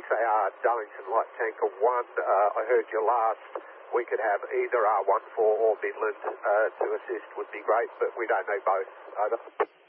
they are Darlington Light Tanker 1. I heard you last. We could have either R14 or Midland to assist would be great, but we don't know both. Over.